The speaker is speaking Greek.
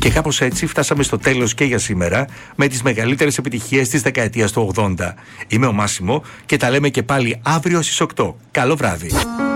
Και κάπως έτσι φτάσαμε στο τέλος και για σήμερα με τις μεγαλύτερες επιτυχίες της δεκαετίας του 80. Είμαι ο Μάσιμο και τα λέμε και πάλι αύριο στις 8. Καλό βράδυ.